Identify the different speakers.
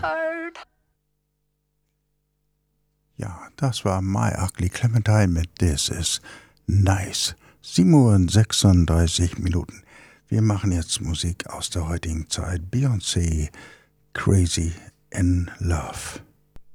Speaker 1: Ja, das war My Ugly Clementine mit This Is Nice. 7:36 Minuten. Wir machen jetzt Musik aus der heutigen Zeit. Beyoncé, Crazy in Love.